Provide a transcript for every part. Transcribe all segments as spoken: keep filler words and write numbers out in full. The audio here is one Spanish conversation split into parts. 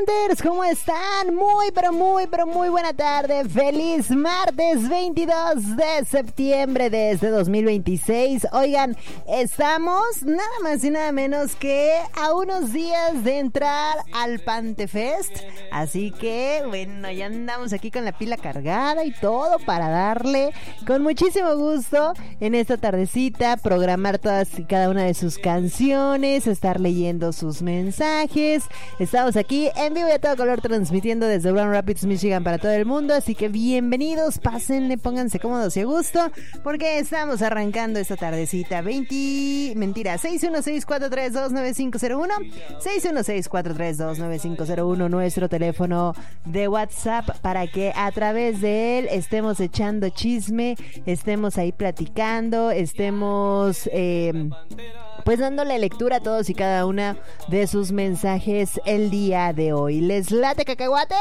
Hunters, ¿cómo están? Muy, pero muy, pero muy buena tarde. Feliz martes veintidós de septiembre de este dos mil veintiséis. Oigan, estamos nada más y nada menos que a unos días de entrar al Pantefest. Así que, bueno, ya andamos aquí con la pila cargada y todo para darle con muchísimo gusto en esta tardecita, programar todas y cada una de sus canciones, estar leyendo sus mensajes. Estamos aquí en vivo y a todo color transmitiendo desde Grand Rapids, Michigan para todo el mundo, así que bienvenidos, pásenle, pónganse cómodos y a gusto porque estamos arrancando esta tardecita. veinte, mentira, seis uno seis, cuatro tres dos, nueve cinco cero uno, seis uno seis, cuatro tres dos, nueve cinco cero uno, nuestro teléfono de WhatsApp para que a través de él estemos echando chisme, estemos ahí platicando, estemos eh, pues dándole lectura a todos y cada una de sus mensajes el día de hoy. ¿Les late cacahuate?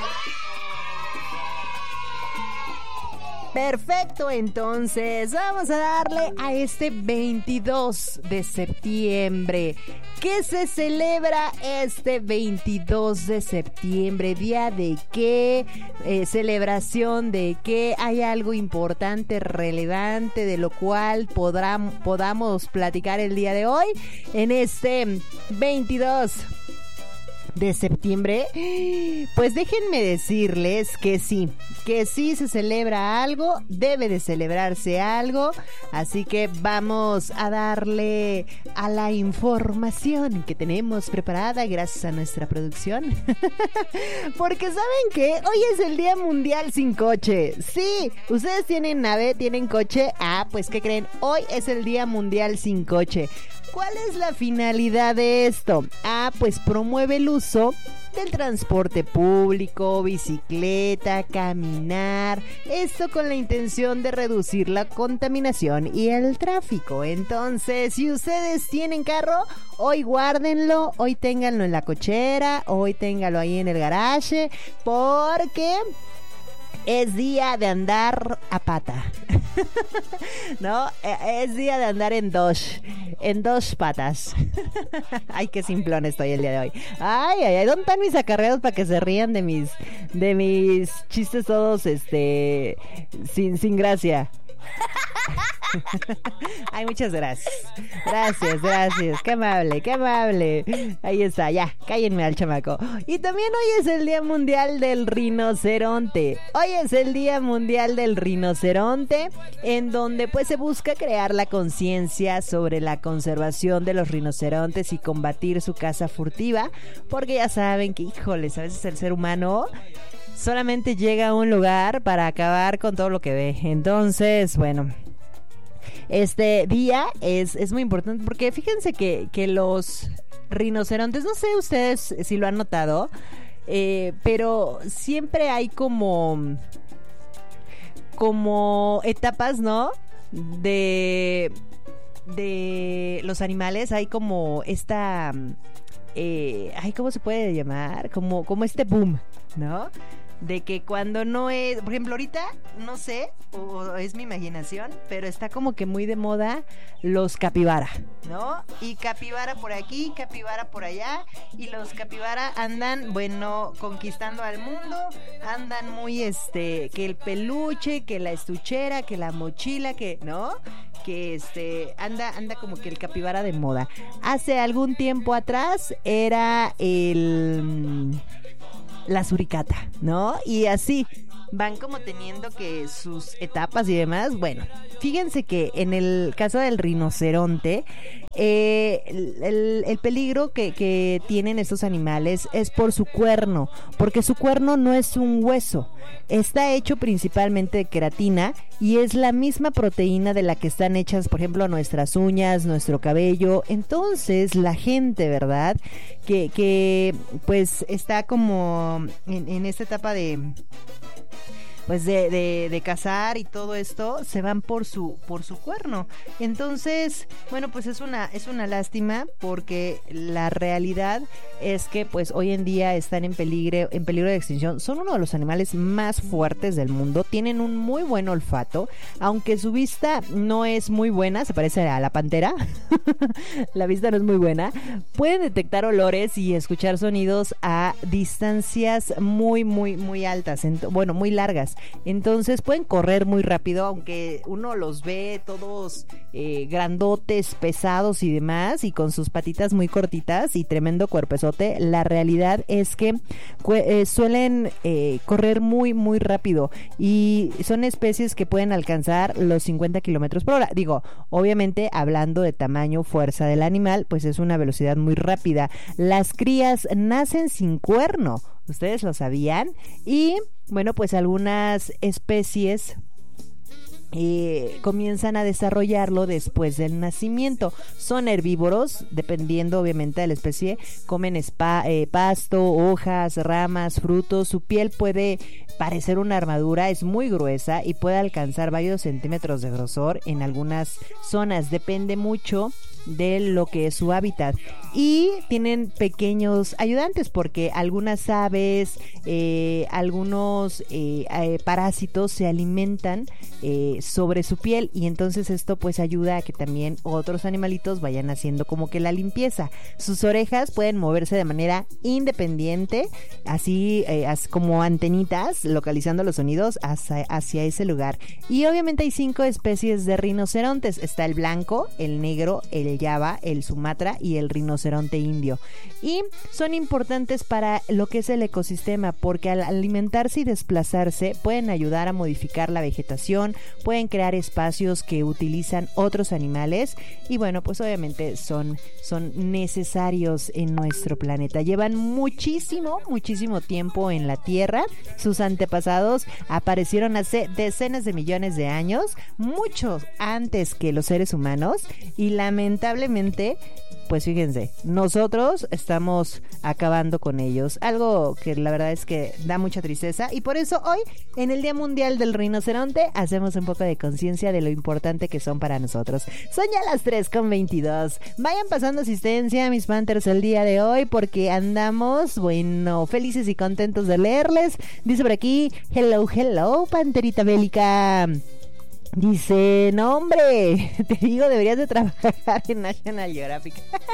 Perfecto, entonces vamos a darle a este veintidós de septiembre. ¿Qué se celebra este veintidós de septiembre? ¿Día de qué? Eh, ¿Celebración de qué? ¿Hay algo importante, relevante, de lo cual podrán, podamos platicar el día de hoy? En este veintidós de septiembre, pues déjenme decirles que sí, que sí se celebra algo, debe de celebrarse algo, así que vamos a darle a la información que tenemos preparada gracias a nuestra producción, porque ¿saben qué? Hoy es el Día Mundial Sin Coche. Sí, ustedes tienen nave, tienen coche, ah, pues ¿qué creen? Hoy es el Día Mundial Sin Coche. ¿Cuál es la finalidad de esto? Ah, pues promueve el uso del transporte público, bicicleta, caminar, esto con la intención de reducir la contaminación y el tráfico. Entonces, si ustedes tienen carro, hoy guárdenlo, hoy ténganlo en la cochera, hoy ténganlo ahí en el garaje, porque es día de andar a pata. ¿No? Es día de andar en dos, en dos patas. Ay, qué simplón estoy el día de hoy. Ay, ay, ay, ¿dónde están mis acarreados para que se rían de mis, de mis chistes todos, este, sin, sin gracia? Ay, muchas gracias. Gracias, gracias. Qué amable, qué amable. Ahí está, ya, cállenme al chamaco. Y también hoy es el Día Mundial del Rinoceronte. Hoy es el Día Mundial del Rinoceronte, en donde pues se busca crear la conciencia sobre la conservación de los rinocerontes y combatir su caza furtiva, porque ya saben que, híjoles, a veces el ser humano solamente llega a un lugar para acabar con todo lo que ve. Entonces, bueno, este día es, es muy importante porque fíjense que, que los rinocerontes, no sé ustedes si lo han notado, eh, pero siempre hay como, como etapas, ¿no? De, de los animales, hay como esta, eh, ay, ¿cómo se puede llamar? Como, como este boom, ¿no? De que cuando no es, por ejemplo, ahorita, no sé, o es mi imaginación, pero está como que muy de moda los capibara, ¿no? Y capibara por aquí, capibara por allá, y los capibara andan, bueno, conquistando al mundo, andan muy, este, que el peluche, que la estuchera, que la mochila, que, ¿no? Que, este, anda, anda como que el capibara de moda. Hace algún tiempo atrás era el... la suricata, ¿no? Y así van como teniendo que sus etapas y demás. Bueno, fíjense que en el caso del rinoceronte, eh, el, el, el peligro que, que tienen estos animales es por su cuerno, porque su cuerno no es un hueso, está hecho principalmente de queratina y es la misma proteína de la que están hechas, por ejemplo, nuestras uñas, nuestro cabello. Entonces la gente, ¿verdad? Que, que pues está como en, en esta etapa de... pues de, de, de cazar y todo esto, se van por su, por su cuerno. Entonces, bueno, pues es una, es una lástima, porque la realidad es que pues hoy en día están en peligro, en peligro de extinción. Son uno de los animales más fuertes del mundo, tienen un muy buen olfato, aunque su vista no es muy buena, se parece a la pantera, la vista no es muy buena, pueden detectar olores y escuchar sonidos a distancias muy, muy, muy altas, ent- bueno, muy largas. Entonces pueden correr muy rápido, aunque uno los ve todos eh, grandotes, pesados y demás, y con sus patitas muy cortitas y tremendo cuerpezote. La realidad es que cu- eh, suelen eh, correr muy, muy rápido, y son especies que pueden alcanzar los cincuenta kilómetros por hora. Digo, obviamente hablando de tamaño, fuerza del animal, pues es una velocidad muy rápida. Las crías nacen sin cuerno, ¿ustedes lo sabían? Y bueno, pues algunas especies Eh, comienzan a desarrollarlo después del nacimiento. Son herbívoros, dependiendo obviamente de la especie. Comen spa, eh, pasto, hojas, ramas, frutos. Su piel puede parecer una armadura, es muy gruesa y puede alcanzar varios centímetros de grosor en algunas zonas. Depende mucho de lo que es su hábitat, y tienen pequeños ayudantes, porque algunas aves, eh, algunos eh, eh, parásitos se alimentan eh, sobre su piel, y entonces esto pues ayuda a que también otros animalitos vayan haciendo como que la limpieza. Sus orejas pueden moverse de manera independiente, así eh, as, como antenitas, localizando los sonidos hacia, hacia ese lugar. Y obviamente hay cinco especies de rinocerontes. Está el blanco, el negro, el Java, el Sumatra y el rinoceronte indio. Y son importantes para lo que es el ecosistema, porque al alimentarse y desplazarse pueden ayudar a modificar la vegetación, pueden crear espacios que utilizan otros animales, y bueno, pues obviamente son, son necesarios en nuestro planeta. Llevan muchísimo, muchísimo tiempo en la Tierra. Sus antepasados aparecieron hace decenas de millones de años, mucho antes que los seres humanos, y lamentablemente, pues fíjense, nosotros estamos acabando con ellos, algo que la verdad es que da mucha tristeza, y por eso hoy, en el Día Mundial del Rinoceronte, hacemos un poco de conciencia de lo importante que son para nosotros. Son ya las tres con veintidós. Vayan pasando asistencia, mis Panthers, el día de hoy, porque andamos, bueno, felices y contentos de leerles. Dice por aquí, hello, hello, Panterita Bélica. Dice, no hombre, te digo, deberías de trabajar en National Geographic.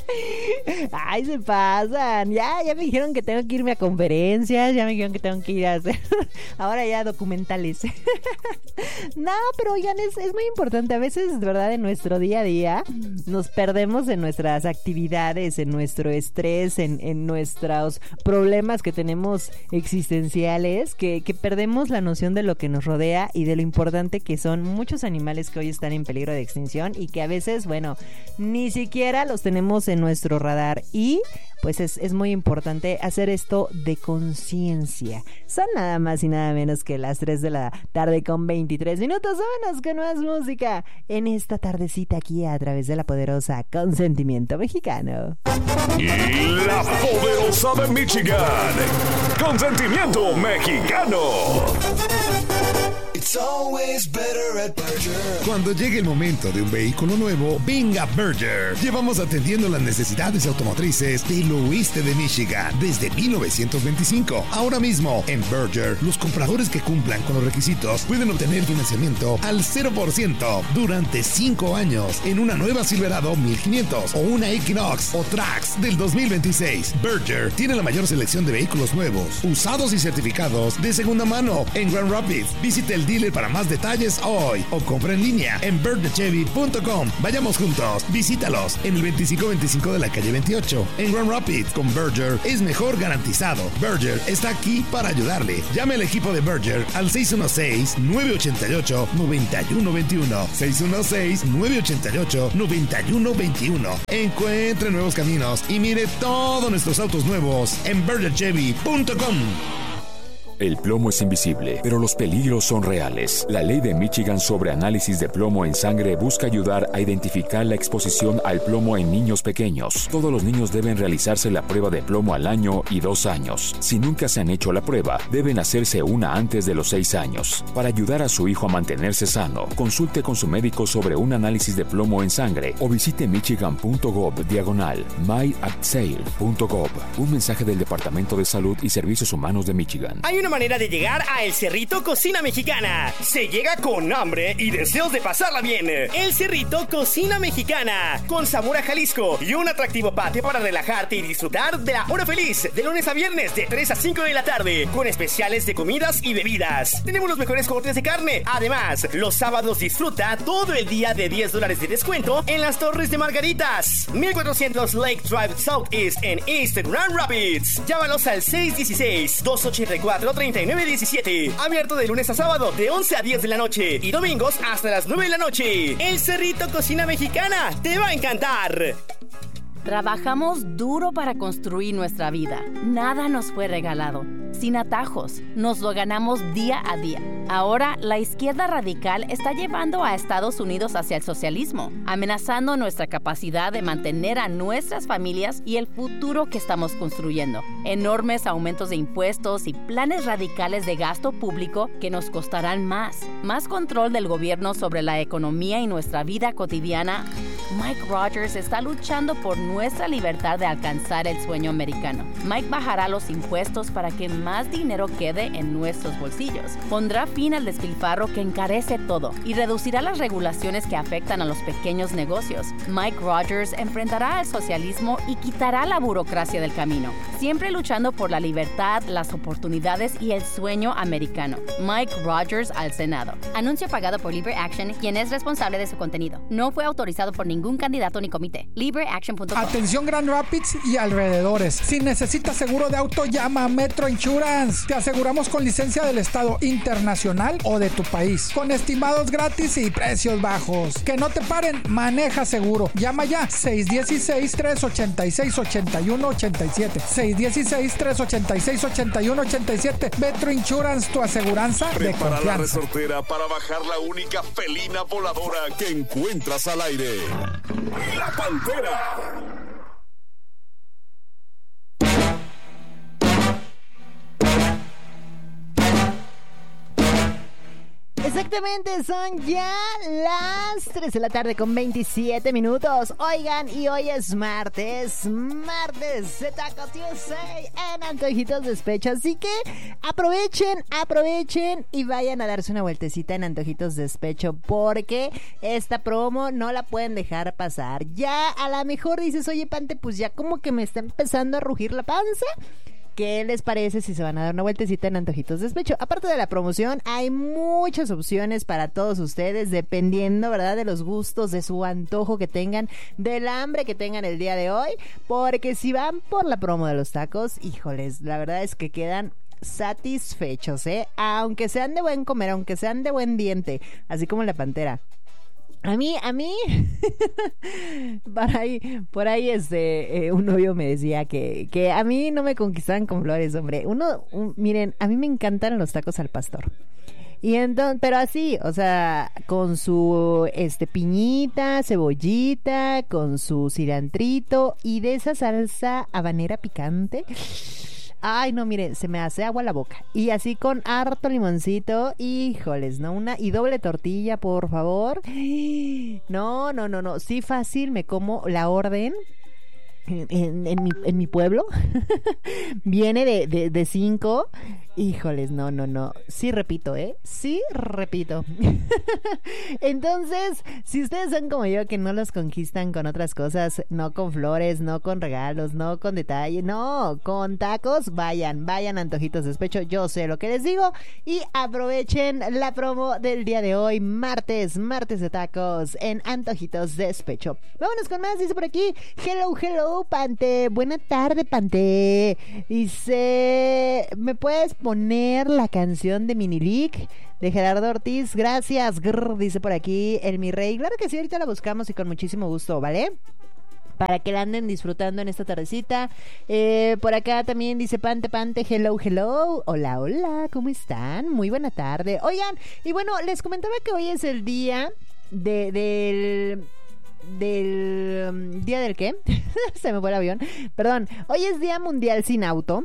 Ay, se pasan. Ya, ya me dijeron que tengo que irme a conferencias, ya me dijeron que tengo que ir a hacer ahora ya documentales. No, pero oigan, es, es muy importante. A veces, de verdad, en nuestro día a día nos perdemos en nuestras actividades, en nuestro estrés, en, en nuestros problemas que tenemos existenciales, que, que perdemos la noción de lo que nos rodea y de lo importante que son muchos animales que hoy están en peligro de extinción, y que a veces, bueno, ni siquiera los tenemos en nuestro radar, y pues es, es muy importante hacer esto de conciencia. Son nada más y nada menos que las tres de la tarde con veintitrés minutos. Vámonos con más música en esta tardecita aquí a través de la poderosa Consentimiento Mexicano. Y la poderosa de Michigan, Consentimiento Mexicano. It's always better at Berger. Cuando llegue el momento de un vehículo nuevo, venga Berger. Llevamos atendiendo las necesidades automotrices del oeste de Michigan desde mil novecientos veinticinco. Ahora mismo, en Berger, los compradores que cumplan con los requisitos pueden obtener financiamiento al cero por ciento durante cinco años en una nueva Silverado mil quinientos o una Equinox o Trax del dos mil veintiséis. Berger tiene la mayor selección de vehículos nuevos, usados y certificados de segunda mano en Grand Rapids. Visite el dealer para más detalles hoy o compra en línea en berger chevy punto com. Vayamos juntos, visítalos en el veinticinco veinticinco de la calle veintiocho en Grand Rapids. Con Berger es mejor garantizado. Berger está aquí para ayudarle. Llame al equipo de Berger al seis uno seis, nueve ocho ocho, nueve uno dos uno, seis uno seis, nueve ocho ocho, nueve uno dos uno. Encuentre nuevos caminos y mire todos nuestros autos nuevos en berger chevy punto com. El plomo es invisible, pero los peligros son reales. La ley de Michigan sobre análisis de plomo en sangre busca ayudar a identificar la exposición al plomo en niños pequeños. Todos los niños deben realizarse la prueba de plomo al año y dos años. Si nunca se han hecho la prueba, deben hacerse una antes de los seis años. Para ayudar a su hijo a mantenerse sano, consulte con su médico sobre un análisis de plomo en sangre o visite michigan.gov diagonal myaptsail.gov. Un mensaje del Departamento de Salud y Servicios Humanos de Michigan. Hay una manera de llegar a El Cerrito Cocina Mexicana. Se llega con hambre y deseos de pasarla bien. El Cerrito Cocina Mexicana, con sabor a Jalisco y un atractivo patio para relajarte y disfrutar de la hora feliz de lunes a viernes de tres a cinco de la tarde, con especiales de comidas y bebidas. Tenemos los mejores cortes de carne. Además, los sábados disfruta todo el día de diez dólares de descuento en las Torres de Margaritas, mil cuatrocientos Lake Drive Southeast en East Grand Rapids. Llámalos al seis uno seis, dos ocho cuatro, tres nueve uno siete. Abierto de lunes a sábado de once a diez de la noche y domingos hasta las nueve de la noche. El Cerrito Cocina Mexicana te va a encantar. Trabajamos duro para construir nuestra vida. Nada nos fue regalado. Sin atajos, nos lo ganamos día a día. Ahora, la izquierda radical está llevando a Estados Unidos hacia el socialismo, amenazando nuestra capacidad de mantener a nuestras familias y el futuro que estamos construyendo. Enormes aumentos de impuestos y planes radicales de gasto público que nos costarán más. Más control del gobierno sobre la economía y nuestra vida cotidiana. Mike Rogers está luchando por nuestra libertad de alcanzar el sueño americano. Mike bajará los impuestos para que más dinero quede en nuestros bolsillos. Pondrá fin al despilfarro que encarece todo y reducirá las regulaciones que afectan a los pequeños negocios. Mike Rogers enfrentará al socialismo y quitará la burocracia del camino, siempre luchando por la libertad, las oportunidades y el sueño americano. Mike Rogers al Senado. Anuncio pagado por Libre Action, quien es responsable de su contenido. No fue autorizado por ningún candidato ni comité. libre action punto com. Atención Grand Rapids y alrededores. Si necesitas seguro de auto, llama a Metro Insurance. Te aseguramos con licencia del estado, internacional o de tu país, con estimados gratis y precios bajos. Que no te paren, maneja seguro. Llama ya seis uno seis, tres ocho seis, ocho uno ocho siete. seis uno seis, tres ocho seis, ocho uno ocho siete. Metro Insurance, tu aseguranza de Prepara confianza. la resortera para bajar la única felina voladora que encuentras al aire. La Pantera. Exactamente, son ya las tres de la tarde con veintisiete minutos. Oigan, y hoy es martes, martes de Taco Tuesday en Antojitos Despecho. Así que aprovechen, aprovechen y vayan a darse una vueltecita en Antojitos Despecho, porque esta promo no la pueden dejar pasar. Ya a lo mejor dices, oye Pante, pues ya como que me está empezando a rugir la panza. ¿Qué les parece si se van a dar una vueltecita en Antojitos Despecho? Aparte de la promoción, hay muchas opciones para todos ustedes, dependiendo, ¿verdad?, de los gustos, de su antojo que tengan, del hambre que tengan el día de hoy. Porque si van por la promo de los tacos, híjoles, la verdad es que quedan satisfechos, ¿eh? Aunque sean de buen comer, aunque sean de buen diente, así como la Pantera. A mí, a mí, por ahí, por ahí este, eh, un novio me decía que, que a mí no me conquistaban con flores, hombre. Uno, un, miren, a mí me encantan los tacos al pastor. Y entonces, pero así, o sea, con su este piñita, cebollita, con su cilantrito y de esa salsa habanera picante. Ay, no, mire, se me hace agua la boca. Y así con harto limoncito, híjoles, ¿no? Una y doble tortilla, por favor. No, no, no, no. Sí, fácil, me como la orden. En, en, en, mi, en mi pueblo viene de, de, de cinco. Híjoles, no, no, no. Sí repito, ¿eh? Sí repito. Entonces, si ustedes son como yo, que no los conquistan con otras cosas, no con flores, no con regalos, no con detalle, no, con tacos, vayan, vayan a Antojitos Despecho. Yo sé lo que les digo. Y aprovechen la promo del día de hoy, martes, martes de tacos en Antojitos Despecho. Vámonos con más, dice por aquí. Hello, hello, Pante. Buena tarde, Pante. Dice, ¿me puedes poner la canción de Minilic de Gerardo Ortiz? Gracias, grrr, dice por aquí el mi rey. Claro que sí, ahorita la buscamos y con muchísimo gusto, ¿vale? para que la anden disfrutando en esta tardecita. Eh, por acá también dice Pante Pante, hello, hello. Hola, hola, ¿cómo están? Muy buena tarde. Oigan, y bueno, les comentaba que hoy es el día de, del... del... Um, ¿día del qué? Se me fue el avión. Perdón, hoy es Día Mundial Sin Auto.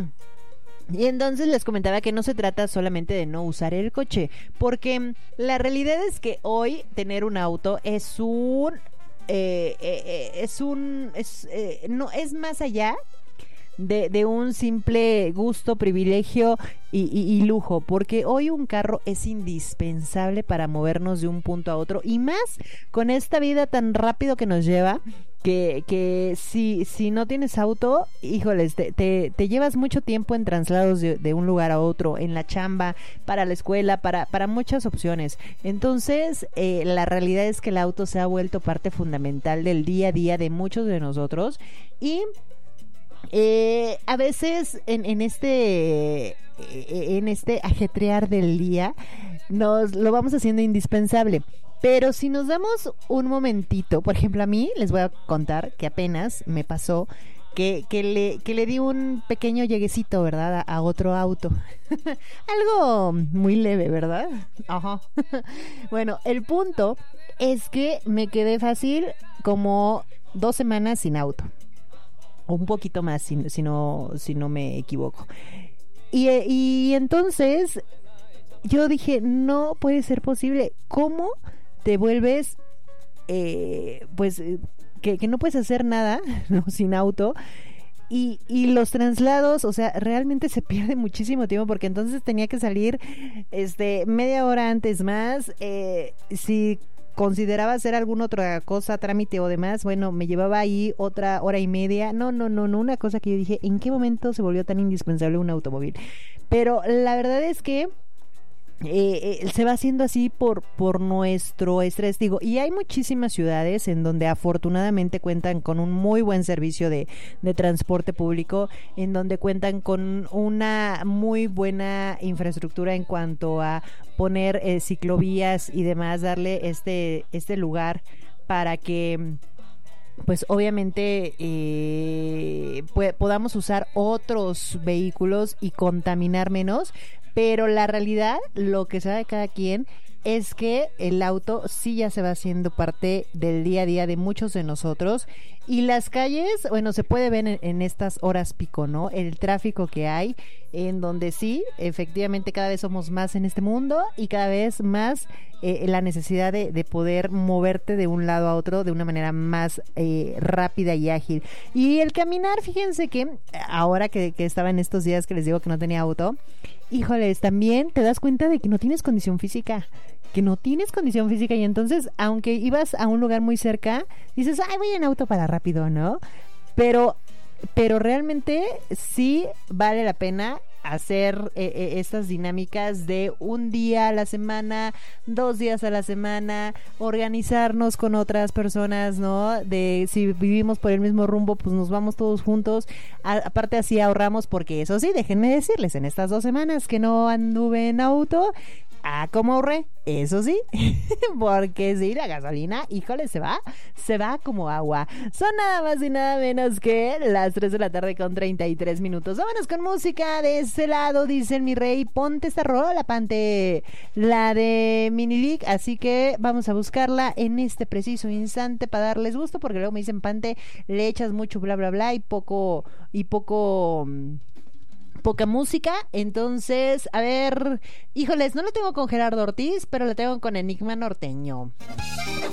Y entonces les comentaba que no se trata solamente de no usar el coche, porque la realidad es que hoy tener un auto es un... Eh, eh, es un es, eh, no es más allá de, de un simple gusto, privilegio y, y, y lujo, porque hoy un carro es indispensable para movernos de un punto a otro, y más con esta vida tan rápido que nos lleva, que, que si, si no tienes auto, híjoles, te, te, te llevas mucho tiempo en traslados de, de un lugar a otro, en la chamba, para la escuela, para, para muchas opciones. Entonces, eh, la realidad es que el auto se ha vuelto parte fundamental del día a día de muchos de nosotros, y eh, a veces en, en este en este ajetrear del día nos lo vamos haciendo indispensable. Pero si nos damos un momentito, por ejemplo, a mí les voy a contar que apenas me pasó que, que, le, que le di un pequeño lleguecito, ¿verdad? A, a otro auto. Algo muy leve, ¿verdad? Ajá. Bueno, el punto es que me quedé fácil como dos semanas sin auto. Un poquito más, si, si, no, si no me equivoco. Y, y entonces yo dije, no puede ser posible. ¿Cómo te vuelves, eh, pues, que, que no puedes hacer nada, ¿no? Sin auto? Y, y los traslados, o sea, realmente se pierde muchísimo tiempo, porque entonces tenía que salir este media hora antes más. Eh, si consideraba hacer alguna otra cosa, trámite o demás, bueno, me llevaba ahí otra hora y media. No, no, no, no, una cosa que yo dije, ¿en qué momento se volvió tan indispensable un automóvil? Pero la verdad es que Eh, eh, se va haciendo así por, por nuestro estrés, digo, y hay muchísimas ciudades en donde afortunadamente cuentan con un muy buen servicio de, de transporte público, en donde cuentan con una muy buena infraestructura en cuanto a poner eh, ciclovías y demás, darle este, este lugar para que pues obviamente eh, pues, podamos usar otros vehículos y contaminar menos. Pero la realidad, lo que sabe cada quien, es que el auto sí ya se va haciendo parte del día a día de muchos de nosotros. Y las calles, bueno, se puede ver en, en estas horas pico, ¿no? El tráfico que hay, en donde sí, efectivamente cada vez somos más en este mundo, y cada vez más eh, la necesidad de, de poder moverte de un lado a otro de una manera más eh, rápida y ágil. Y el caminar, fíjense que ahora que, que estaba en estos días que les digo que no tenía auto, híjoles, también te das cuenta de que no tienes condición física, que no tienes condición física, y entonces, aunque ibas a un lugar muy cerca, dices, ay, voy en auto para rápido, ¿no? Pero, pero realmente sí vale la pena hacer eh, eh, estas dinámicas de un día a la semana, dos días a la semana, organizarnos con otras personas, ¿no? De si vivimos por el mismo rumbo, pues nos vamos todos juntos. A, aparte así ahorramos, porque eso sí, déjenme decirles, en estas dos semanas que no anduve en auto, ah, ¿cómo ahorré? Eso sí, porque sí, la gasolina, híjole, se va, se va como agua. Son nada más y nada menos que las tres de la tarde con treinta y tres minutos. Vámonos con música de ese lado, dicen mi rey, ponte esta rola, Pante, la de Minilic, así que vamos a buscarla en este preciso instante para darles gusto, porque luego me dicen, Pante, le echas mucho bla bla bla y poco, y poco... poca música. Entonces, a ver, híjoles, no lo tengo con Gerardo Ortiz, pero lo tengo con Enigma Norteño.